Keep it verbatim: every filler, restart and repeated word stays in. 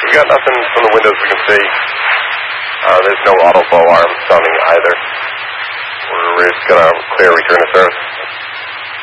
We got nothing from the windows we can see. Uh, there's no auto blow arm sounding either. We're just going to clear return to service.